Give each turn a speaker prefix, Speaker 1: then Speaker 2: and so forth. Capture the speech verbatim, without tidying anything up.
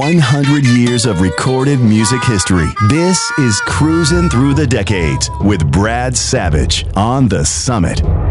Speaker 1: one hundred years of recorded music history. This is Cruising Through the Decades with Brad Savage on The Summit.